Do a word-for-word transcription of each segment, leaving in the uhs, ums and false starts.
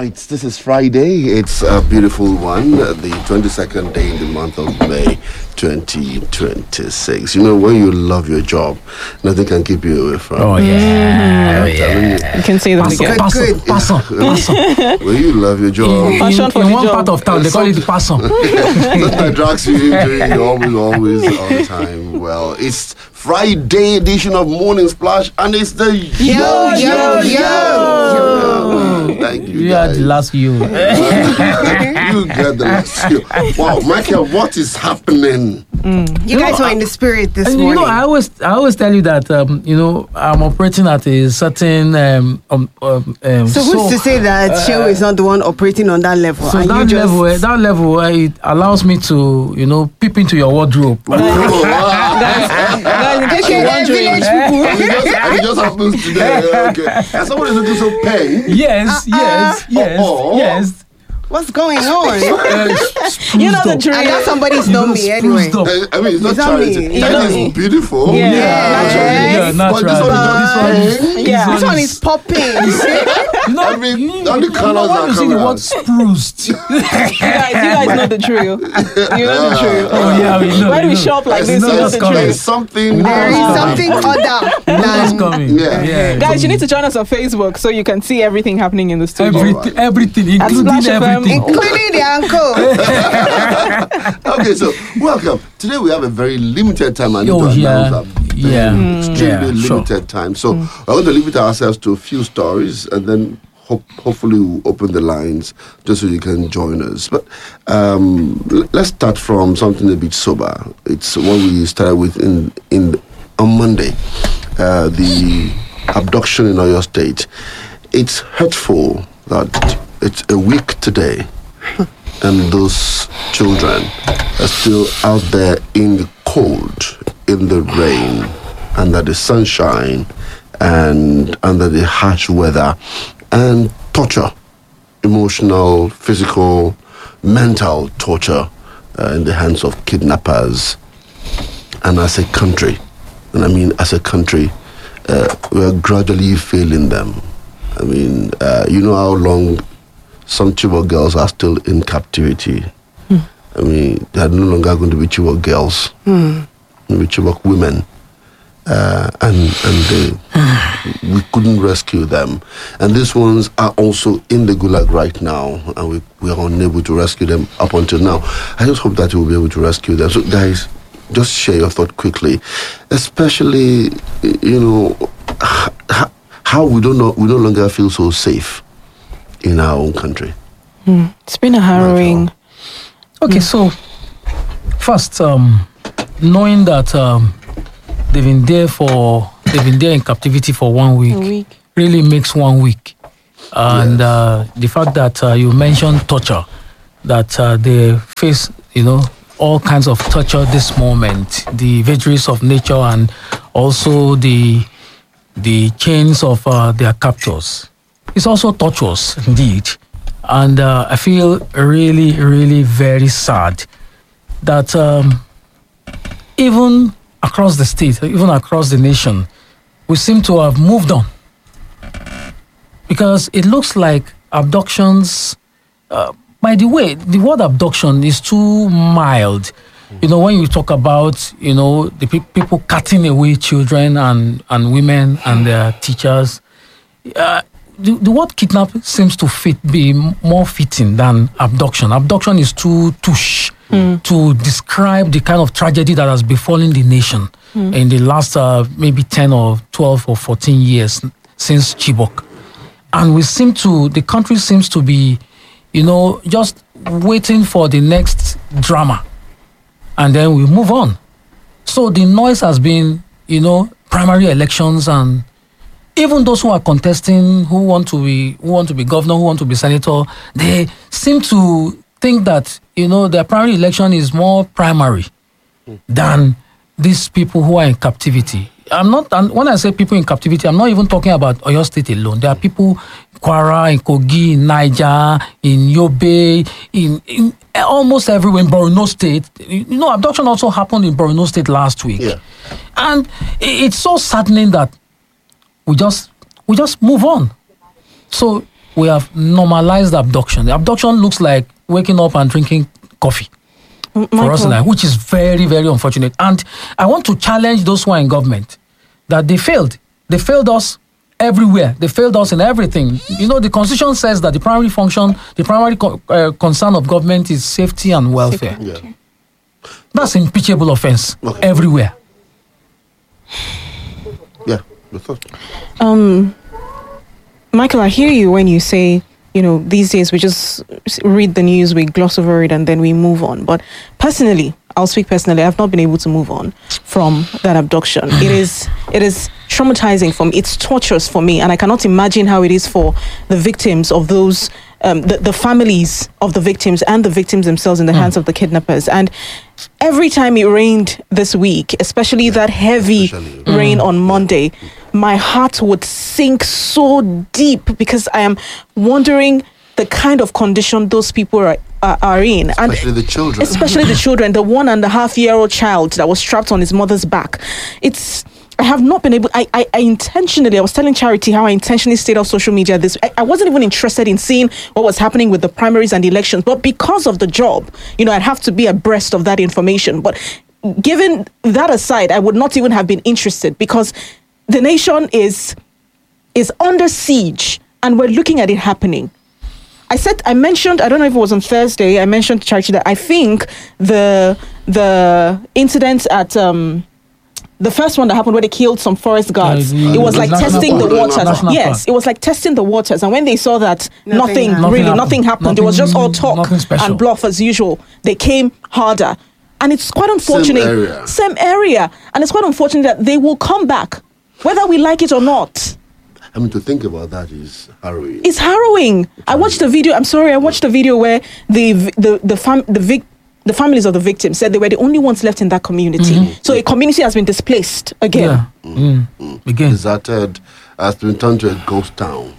right, this is Friday. It's a beautiful one, the twenty-second day in the month of May, twenty twenty-six. You know, when you love your job, nothing can keep you away from. Oh yeah, mm-hmm. yeah. You can say that again. Passion, passion, passion. When you love your job, in, passion in, for in the one job. part of town, they call it passion. That drags you into it, always, always on time. Well, it's Friday edition of Morning Splash, and it's the yo yo yo. yo. Thank you. You guys. had the last you. You get the last you. Wow, Michael, what is happening? Mm. You, you guys know, were in the spirit this and morning. You know, I always, I always tell you that um, you know, I'm operating at a certain. Um, um, um, so who's so, to say that uh, Shehu is not the one operating on that level? So and that you just... level, uh, that level, uh, it allows me to, you know, peep into your wardrobe. Oh, wow. Guys, guys, in case you're wondering, and it, just, and it just happens today. Okay, and somebody is looking so pain. Yes, yes, yes, Uh-oh. yes. What's going on? You know the truth. I know somebody's known me anyway. I, I mean, it's not Is that charity. me? That know is me. beautiful. Yeah. Yeah, Yes. yeah, But this natural. one is just pain. Yeah. This one is popping. No, I mean, you, all the you colours know, when are you see coming the word out. spruced. you guys, you guys know the truth. You know the truth. Oh yeah, we know. When we we know. shop like There's this, you know the coming. there's truth. something. There is Ah. something other It's than... coming. Yeah. yeah. Guys, you need to join us on Facebook so you can see everything happening in the studio. Everything, everything, At including Splash F M. everything. Including the uncle. Okay, so welcome. Today we have a very limited time. I need Oh, to yeah. announce that. Yeah. Very Mm. Extremely Yeah, sure. limited time. So we're going to limit ourselves to a few stories, and then hope, hopefully we'll open the lines just so you can join us. But um, l- let's start from something a bit sober. It's what we started with in in on Monday, uh, the abduction in Oyo State. It's hurtful that it's a week today, and those children are still out there in the cold, in the rain, under the sunshine, and under the harsh weather, and torture, emotional, physical, mental torture uh, in the hands of kidnappers. And as a country, and I mean as a country, uh, we're gradually failing them. I mean, uh, you know how long some Chibok girls are still in captivity. Mm. I mean, they are no longer going to be Chibok girls, mm. maybe Chibok women. Uh, and and they, we couldn't rescue them. And these ones are also in the Gulag right now, and we, we are unable to rescue them up until now. I just hope that we'll be able to rescue them. So, guys, just share your thought quickly, especially, you know, how, how we don't know, we no longer feel so safe in our own country. Mm. It's been a harrowing. Okay, mm. so first, um, knowing that um, they've been there for they've been there in captivity for one week, week. really makes one week, and Yes. uh, the fact that uh, you mentioned torture, that uh, they face, you know, all kinds of torture this moment, the vagaries of nature, and also the the chains of uh, their captors. It's also torturous indeed, and uh, I feel really, really very sad that um, even across the state, even across the nation, we seem to have moved on, because it looks like abductions. Uh, by the way, the word abduction is too mild. You know, when you talk about, you know, the pe- people cutting away children and, and women and their teachers, uh, the, the word kidnap seems to fit be more fitting than abduction. Abduction is too touche mm. to describe the kind of tragedy that has befallen the nation mm. in the last uh, maybe ten or twelve or fourteen years since Chibok. And we seem to, the country seems to be, you know, just waiting for the next drama. And then we move on. So the noise has been, you know, primary elections, and even those who are contesting, who want to be, who want to be governor, who want to be senator, they seem to think that, you know, their primary election is more primary than these people who are in captivity. I'm not, and when I say people in captivity, I'm not even talking about Oyo State alone. There are people in Kwara, in Kogi, in Niger, in Yobe, in, in almost everywhere, in Borno State. You know, abduction also happened in Borno State last week. Yeah. And it's so saddening that we just we just move on. So we have normalized abduction. The abduction looks like waking up and drinking coffee M- for us Michael, now, which is very, very unfortunate. And I want to challenge those who are in government that they failed. They failed us everywhere. They failed us in everything. You know, the Constitution says that the primary function, the primary co- uh, concern of government is safety and welfare. Yeah. That's impeachable offense Okay. everywhere. Yeah. Your thought? Um, Michael, I hear you when you say, you know, these days we just s- read the news, we gloss over it, and then we move on. But personally, I'll speak personally. I've not been able to move on from that abduction. It is, it is traumatizing for me. It's torturous for me, and I cannot imagine how it is for the victims of those, um, the, the families of the victims and the victims themselves in the hands of the kidnappers. And every time it rained this week, especially that heavy Especially. rain on Monday, my heart would sink so deep because I am wondering the kind of condition those people are, are, are in. Especially and the children. especially the children, the one and a half year old child that was strapped on his mother's back. It's, I have not been able, I, I, I intentionally, I was telling Charity how I intentionally stayed off social media this, I, I wasn't even interested in seeing what was happening with the primaries and the elections, but because of the job, you know, I'd have to be abreast of that information. But given that aside, I would not even have been interested because the nation is, is under siege and we're looking at it happening. I said, I mentioned, I don't know if it was on Thursday, I mentioned to Charity that I think the the incident at um, the first one that happened where they killed some forest guards, Yeah, the- it was the like National testing the Park. waters. National Yes, Park. it was like testing the waters. And when they saw that Nothing nothing, happened. really, Nothing nothing happened. happened, it was just all Nothing- talk nothing special. and bluff as usual, they came harder. And it's quite unfortunate. area. Same area. And it's quite unfortunate that they will come back, whether we like it or not. I mean, to think about that is harrowing. It's harrowing. I watched the video. I'm sorry. I watched the video where the v- the the fam the vic the families of the victims said they were the only ones left in that community. So a community has been displaced again. Yeah. Mm. Again. Deserted, has been turned to a ghost town.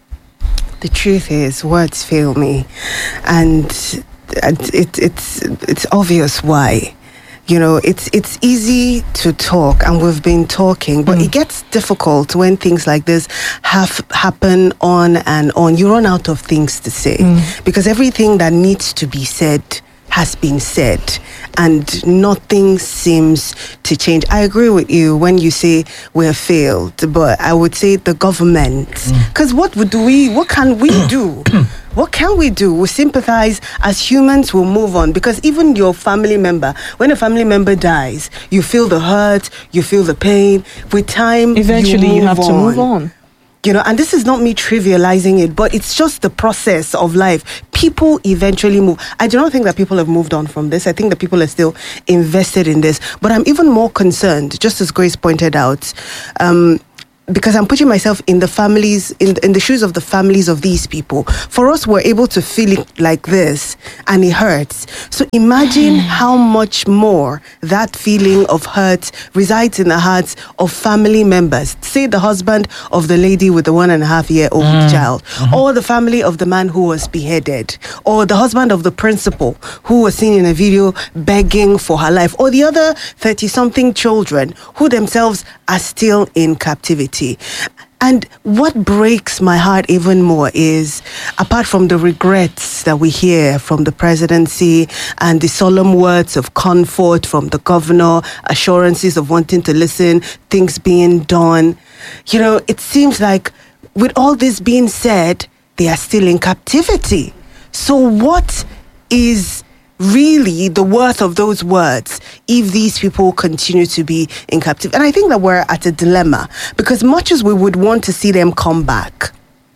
The truth is, words fail me, and it, it, it's it's obvious why. You know, it's it's easy to talk, and we've been talking, but it gets difficult when things like this have happen on and on. You run out of things to say because everything that needs to be said has been said, and nothing seems to change. I agree with you when you say we're failed, but I would say the government, because what would we, what can we do? What can we do? We sympathize as humans, we'll move on. Because even your family member, when a family member dies, you feel the hurt, you feel the pain. With time, Eventually, you, move have to move on. You know, and this is not me trivializing it, but it's just the process of life. People eventually move. I do not think that people have moved on from this. I think that people are still invested in this. But I'm even more concerned, just as Grace pointed out, um, because I'm putting myself in the families, in, in the shoes of the families of these people. For us, we're able to feel it like this, and it hurts. So imagine how much more that feeling of hurt resides in the hearts of family members. Say the husband of the lady with the one and a half year old child, or the family of the man who was beheaded, or the husband of the principal who was seen in a video begging for her life, or the other thirty-something children who themselves are still in captivity. And what breaks my heart even more is, apart from the regrets that we hear from the presidency and the solemn words of comfort from the governor, assurances of wanting to listen, things being done, you know, it seems like with all this being said, they are still in captivity. So what is really the worth of those words if these people continue to be in captivity? And I think that we're at a dilemma, because much as we would want to see them come back,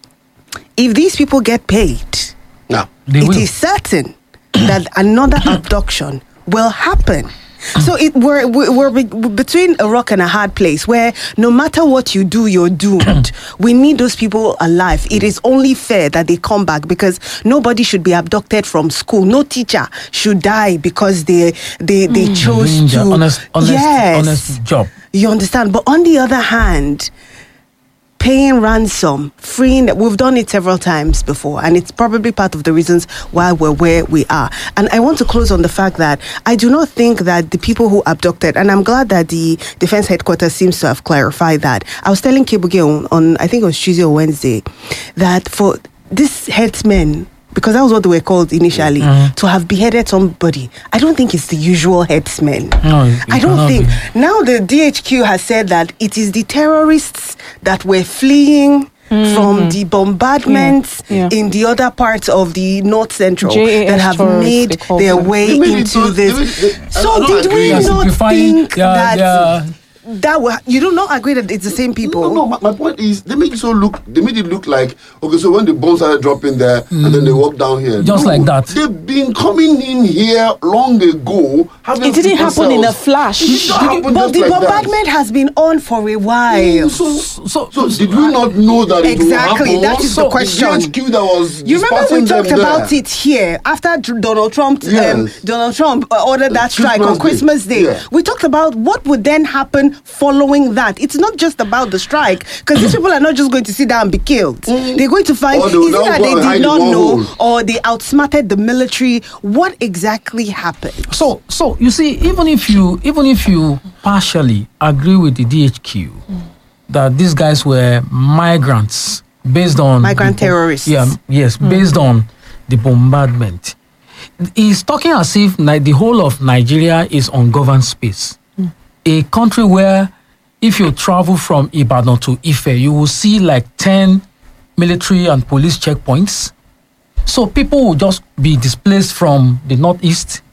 if these people get paid, Now, They it will. is certain that another abduction will happen. So it we're we're we're be- between a rock and a hard place where no matter what you do, you're doomed. We need those people alive. It is only fair that they come back, because nobody should be abducted from school. No teacher should die because they they they chose Doing to. their honest, honest, yes, honest job. you understand. But on the other hand, paying ransom, freeing, we've done it several times before, and it's probably part of the reasons why we're where we are. And I want to close on the fact that I do not think that the people who abducted, and I'm glad that the defense headquarters seems to have clarified that. I was telling Kibuge on, on I think it was Tuesday or Wednesday, that for these headsmen, because that was what they were called initially, Mm-hmm. to have beheaded somebody, I don't think it's the usual headsmen. No, it- it I don't cannot think. be. Now the D H Q has said that it is the terrorists that were fleeing from the bombardments Yeah, yeah. in the other parts of the North Central J A S that have terrorists, made they call their them. way They made it into so- they this. made- they- I so don't did agree. we They are not simplifying think their- that their- that were, you do not agree that it's the same people? No, no, my, my point is they make it so look they made it look like okay, so when the bombs started dropping there and then they walk down here. Just No, like that. They've been coming in here long ago. having It didn't people happen in a cells. flash. It did not happen But just the like that. bombardment has been on for a while. So, So, so did we not know that it Exactly, will happen? that is So the question. The D H Q that was You remember we dispersing talked them about there. it here after Dr- Donald Trump. Um, Yes. Donald Trump uh, ordered that Christmas strike on Day. Christmas Day. Yeah. We talked about what would then happen following that. It's not just about the strike, because these people are not just going to sit down and be killed. They're going to find Or is they will it now that go they and hide did in not one know, hole. or they outsmarted the military. What exactly happened? So, so you see, even if you even if you partially agree with the D H Q that these guys were migrants based on Migrant the bom- terrorists. yeah, yes, based on the bombardment, he's talking as if Ni- the whole of Nigeria is ungoverned space, a country where if you travel from Ibadan to Ife, you will see like ten military and police checkpoints. So people will just be displaced from the northeast,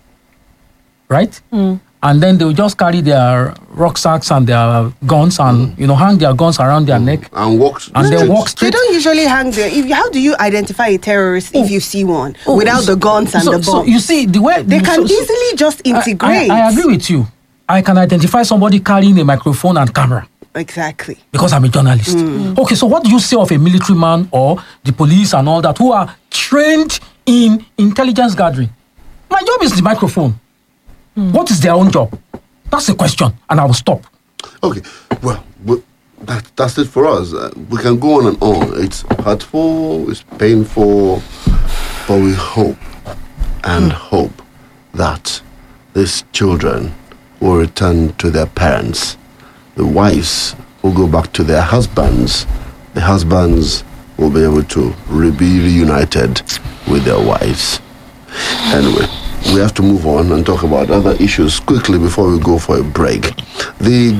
right? And then they will just carry their rucksacks and their guns and you know hang their guns around their neck and walk and then straight. walk They straight. don't usually hang there. If, how do you identify a terrorist if you see one without so- the guns and so, the bombs? So you see the way they can so- so- easily just I- integrate. I, I agree with you. I can identify somebody carrying a microphone and camera Exactly. because I'm a journalist. Okay, so what do you say of a military man or the police and all that who are trained in intelligence gathering? My job is the microphone. What is their own job? That's the question, and I will stop. Okay, well, but that, that's it for us. Uh, we can go on and on. It's hurtful, it's painful, but we hope and hope that these children will return to their parents. The wives will go back to their husbands. The husbands will be able to re- be reunited with their wives. Anyway, we have to move on and talk about other issues quickly before we go for a break. The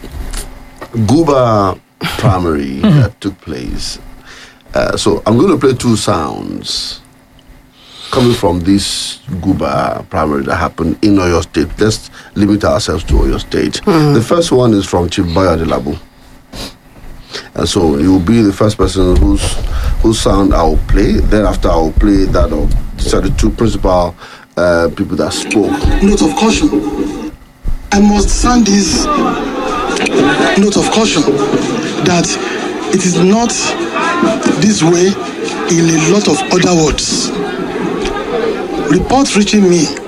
Guba primary that took place. Uh, so I'm going to play two sounds coming from this Guba primary that happened in Oyo State. Let's limit ourselves to Oyo State. The first one is from Chief Bayo Adelabu. And so he will be the first person whose whose sound I will play. Thereafter, I will play that of so the two principal uh, people that spoke. Note of caution. I must sound this note of caution that it is not this way in a lot of other words. Reports reaching me